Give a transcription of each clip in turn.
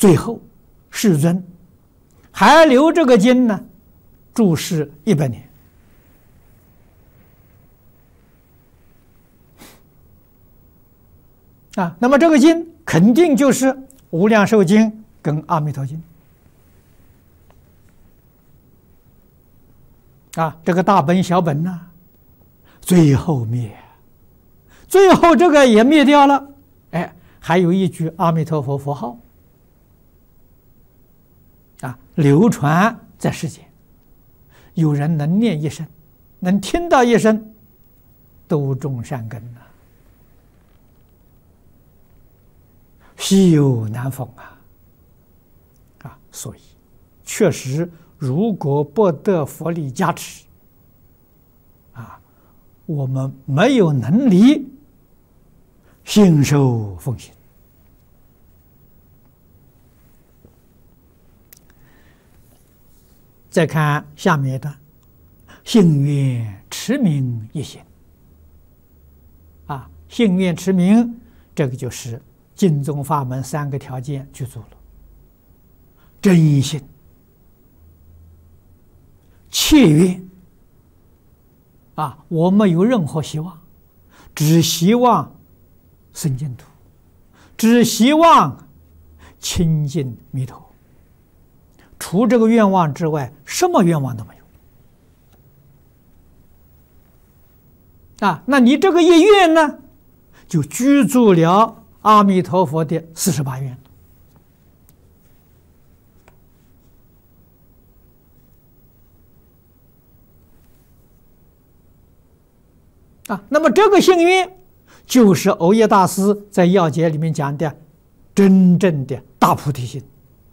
最后世尊还留这个经呢，住世100年。那么这个经肯定就是《无量寿经》跟《阿弥陀经》这个大本小本呢，最后灭，最后这个也灭掉了，还有一句阿弥陀佛佛号流传在世间，有人能念一声，能听到一声，都种善根了。稀有难逢所以确实，如果不得佛力加持我们没有能力信受奉行。再看下面一段，信愿持名一心信愿持名，这个就是净宗法门3个条件具足了：真心、切愿我没有任何希望，只希望生净土，只希望亲近弥陀，除这个愿望之外，什么愿望都没有那你这个一愿呢，就居住了阿弥陀佛的48愿那么这个信愿就是藕益大师在要解里面讲的真正的大菩提心，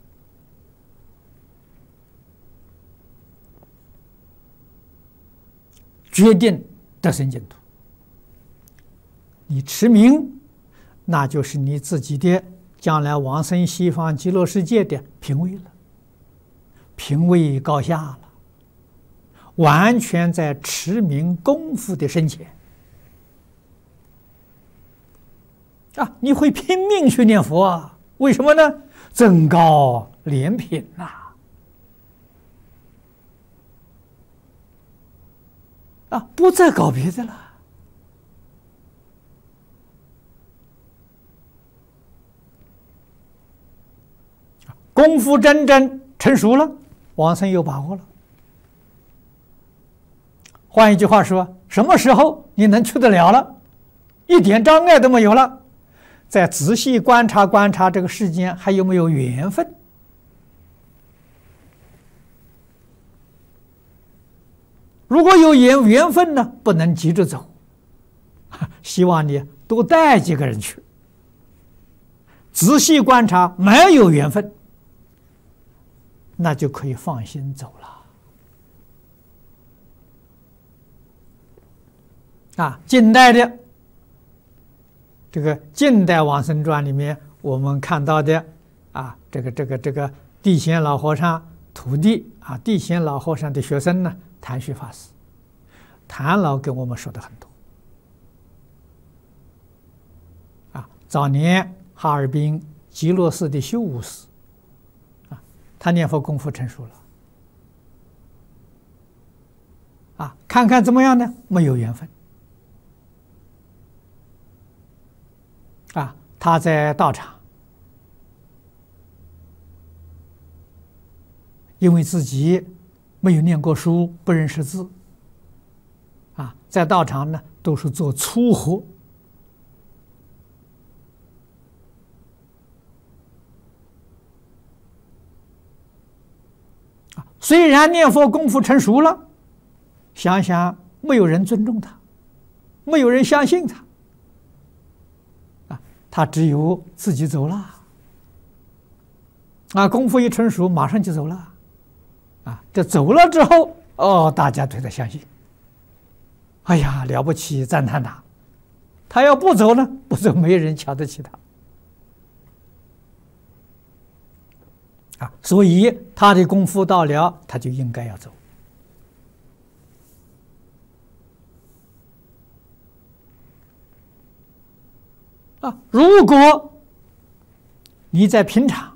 决定得生净土。你持名，那就是你自己的将来往生西方极乐世界的品位了，品位高下了，完全在持名功夫的深浅你会拼命去念佛为什么呢？增高莲品不再搞别的了。功夫真正成熟了，往生有把握了。换一句话说，什么时候你能去得了了，一点障碍都没有了，再仔细观察观察这个世间还有没有缘分。如果有缘分呢，不能急着走，希望你多带几个人去，仔细观察没有缘分，那就可以放心走了。近代的这个近代往生传里面，我们看到的这个地仙老和尚徒弟地仙老和尚的学生呢，谭旭法师，谭老跟我们说的很多早年哈尔滨极乐寺的修武师他念佛功夫成熟了看看怎么样呢？没有缘分他在道场，因为自己没有念过书，不认识字在道场呢都是做粗活虽然念佛功夫成熟了，想想没有人尊重他，没有人相信他他只有自己走了功夫一成熟马上就走了这走了之后大家对他相信，哎呀了不起，赞叹他。他要不走呢，不走没人瞧得起他所以他的功夫到了，他就应该要走如果你在平常